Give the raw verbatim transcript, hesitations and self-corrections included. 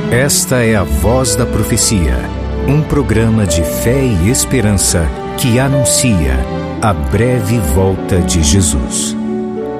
Esta é a Voz da Profecia, um programa de fé e esperança que anuncia a breve volta de Jesus.